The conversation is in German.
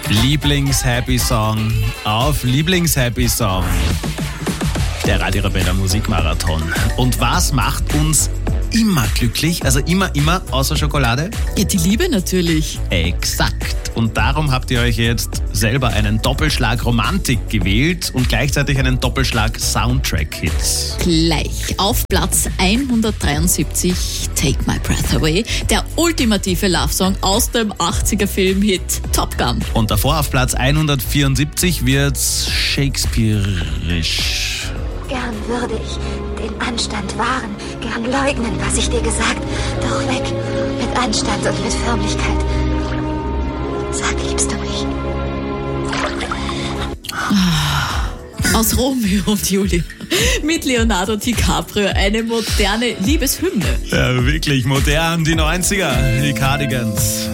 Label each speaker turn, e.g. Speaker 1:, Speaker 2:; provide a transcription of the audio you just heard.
Speaker 1: Lieblings-Happy Song auf Lieblings-Happy Song. Der Radio Arabella Musikmarathon. Und was macht uns immer glücklich? Also immer, außer Schokolade?
Speaker 2: Ja, die Liebe natürlich.
Speaker 1: Exakt. Und darum habt ihr euch jetzt selber einen Doppelschlag Romantik gewählt und gleichzeitig einen Doppelschlag Soundtrack-Hits.
Speaker 2: Gleich auf Platz 173 Take My Breath Away, der ultimative Love-Song aus dem 80er-Film-Hit Top Gun.
Speaker 1: Und davor auf Platz 174 wird's shakespearisch.
Speaker 3: Gern würde ich den Anstand wahren, gern leugnen, was ich dir gesagt, doch weg mit Anstand und mit Förmlichkeit. Sag, liebst du mich?
Speaker 2: Aus Romeo und Julia mit Leonardo DiCaprio, eine moderne Liebeshymne.
Speaker 1: Ja, wirklich modern, die 90er, die Cardigans.